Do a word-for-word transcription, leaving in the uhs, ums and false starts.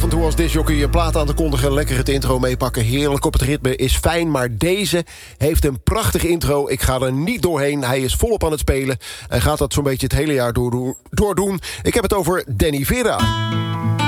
af en toe als discjockey je plaat aan te kondigen, lekker het intro meepakken, heerlijk op het ritme is fijn, maar deze heeft een prachtige intro. Ik ga er niet doorheen, hij is volop aan het spelen en gaat dat zo'n beetje het hele jaar door, door doen. Ik heb het over Danny Vera.